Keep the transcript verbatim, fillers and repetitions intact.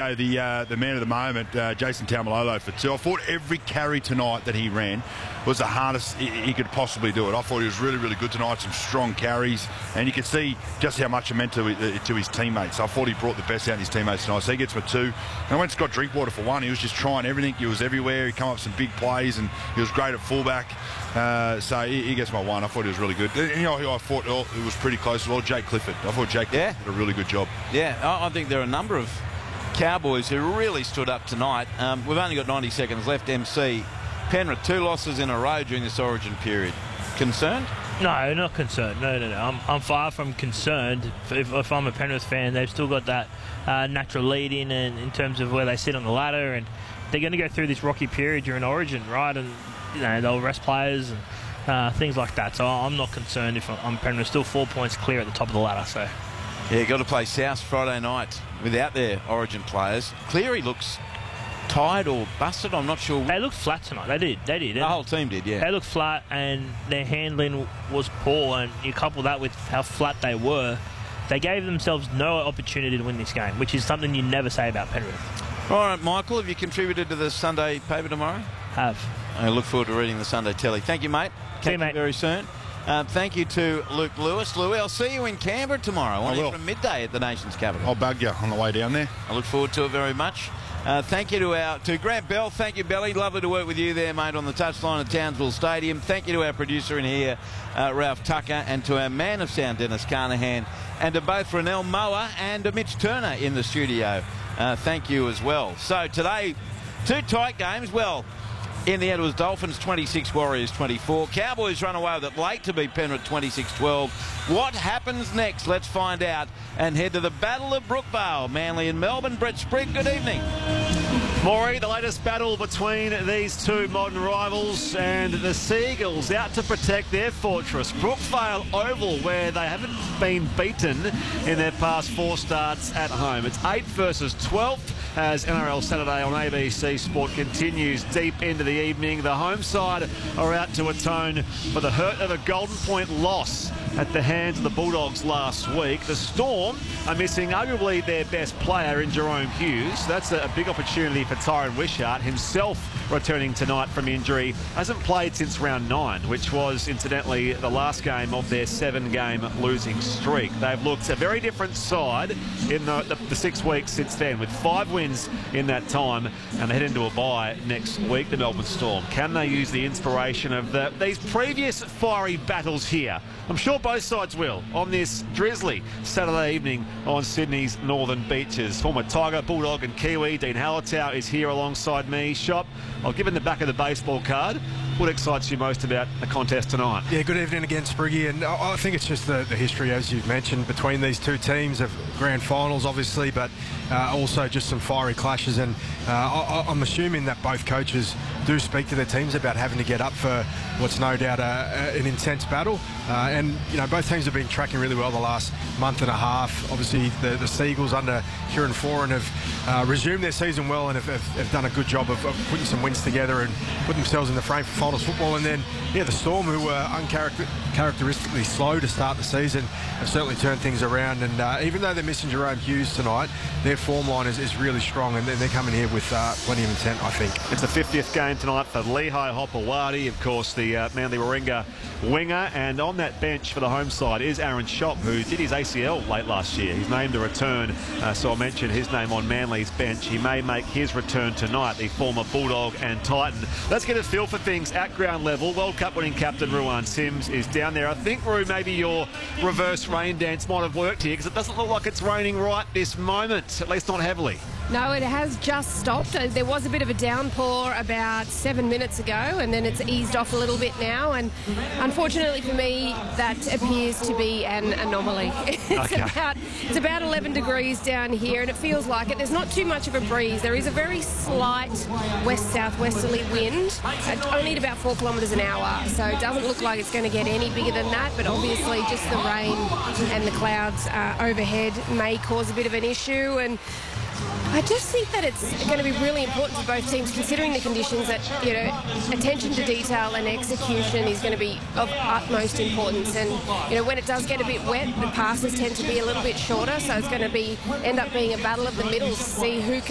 Uh, the uh, the man of the moment, uh, Jason Taumalolo for two. I thought every carry tonight that he ran was the hardest he, he could possibly do it. I thought he was really, really good tonight, some strong carries, and you could see just how much it meant to, uh, to his teammates. I thought he brought the best out in his teammates tonight, so he gets my two. And I went Scott Drinkwater for one. He was just trying everything. He was everywhere. He came up with some big plays, and he was great at fullback. Uh, so he, he gets my one. I thought he was really good. And, you know who I thought oh, it was pretty close as well? Jake Clifford. I thought Jake yeah. did a really good job. Yeah, I think there are a number of Cowboys who really stood up tonight. Um, we've only got ninety seconds left, M C. Penrith, two losses in a row during this origin period. Concerned? No, not concerned. No, no, no. I'm, I'm far from concerned. If, if I'm a Penrith fan, they've still got that uh, natural lead in, in in terms of where they sit on the ladder, and they're going to go through this rocky period during origin, right? And you know they'll rest players and uh, things like that. So I'm not concerned if I'm Penrith. Still four points clear at the top of the ladder. So yeah, got to play South Friday night without their origin players. Cleary looks tired or busted. I'm not sure. They looked flat tonight. They did. They did. The whole team did. Yeah. They looked flat, and their handling was poor. And you couple that with how flat they were, they gave themselves no opportunity to win this game, which is something you never say about Penrith. All right, Michael, have you contributed to the Sunday paper tomorrow? Have. I look forward to reading the Sunday telly. Thank you, mate. See Catch you, mate. you very soon. Uh, thank you to Luke Lewis. Louis, I'll see you in Canberra tomorrow. I will. From midday at the nation's capital. I'll bug you on the way down there. I look forward to it very much. Uh, thank you to our to Grant Bell. Thank you, Belly. Lovely to work with you there, mate, on the touchline at Townsville Stadium. Thank you to our producer in here, uh, Ralph Tucker, and to our man of sound, Dennis Carnahan, and to both Rennell Moa and to Mitch Turner in the studio. Uh, thank you as well. So today, two tight games. Well, in the end, it was Dolphins twenty-six, Warriors twenty-four. Cowboys run away with it late to beat Penrith twenty-six twelve. What happens next? Let's find out and head to the Battle of Brookvale. Manly and Melbourne. Brett Sprigg, good evening. Maury, the latest battle between these two modern rivals, and the Seagulls out to protect their fortress, Brookvale Oval, where they haven't been beaten in their past four starts at home. It's eighth versus twelfth as N R L Saturday on A B C Sport continues deep into the evening. The home side are out to atone for the hurt of a Golden Point loss at the hands of the Bulldogs last week. The Storm are missing arguably their best player in Jerome Hughes. That's a big opportunity for Tyron Wishart, himself returning tonight from injury. Hasn't played since round nine, which was incidentally the last game of their seven-game losing streak. They've looked a very different side in the, the, the six weeks since then, with five wins in that time, and they head into a bye next week, the Melbourne Storm. Can they use the inspiration of the, these previous fiery battles here? I'm sure both sides will on this drizzly Saturday evening on Sydney's northern beaches. Former Tiger, Bulldog and Kiwi Dean Hallertau is here alongside me. Shop, I'll give him the back of the baseball card. What excites you most about the contest tonight? Yeah, good evening again, Spriggy. And I I think it's just the, the history, as you've mentioned, between these two teams of grand finals, obviously, but uh, also just some fiery clashes. And uh, I, I'm assuming that both coaches do speak to their teams about having to get up for what's no doubt a, a, an intense battle. Uh, and, you know, both teams have been tracking really well the last month and a half. Obviously, the, the Seagulls under Kieran Foran have uh, resumed their season well and have, have, have done a good job of, of putting some wins together and putting themselves in the frame for finals football. And then, yeah, the Storm, who were uncharacteristically slow to start the season, have certainly turned things around. And uh, even though they're missing Jerome Hughes tonight, their form line is, is really strong, and they're coming here with uh, plenty of intent, I think. It's the fiftieth game tonight for Lehigh Hopewadi, of course, the uh, Manly Warringah winger. And on that bench for the home side is Aaron Shop, who did his A C L late last year. He's named a return, uh, so I mentioned his name on Manly's bench. He may make his return tonight, the former Bulldog and Titan. Let's get a feel for things at ground level. World Cup winning captain Ruan Sims is down there. I think, Ru, maybe your reverse rain dance might have worked here, because it doesn't look like it's raining right this moment, at least not heavily. No, it has just stopped. There was a bit of a downpour about seven minutes ago, and then it's eased off a little bit now. And unfortunately for me, that appears to be an anomaly. It's, okay. about, it's about eleven degrees down here, and it feels like it. There's not too much of a breeze. There is a very slight west-southwesterly wind, at only at about four kilometres an hour. So it doesn't look like it's going to get any bigger than that, but obviously just the rain and the clouds uh, overhead may cause a bit of an issue. And I just think that it's going to be really important for both teams, considering the conditions, that, you know, attention to detail and execution is going to be of utmost importance. And, you know, when it does get a bit wet, the passes tend to be a little bit shorter, so it's going to be end up being a battle of the middles to see who can